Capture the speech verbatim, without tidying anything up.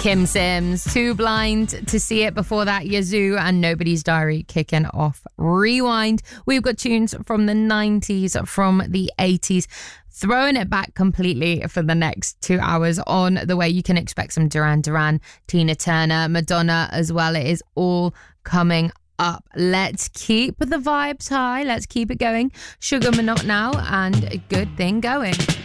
Kim Sims, Too Blind to See It. Before that, Yazoo and Nobody's Diary kicking off Rewind. We've got tunes from the nineties, from the eighties, throwing it back completely for the next two hours on the way. You can expect some Duran Duran, Tina Turner, Madonna as well. It is all coming up. Let's keep the vibes high. Let's keep it going. Sugar Minot now and a Good Thing Going.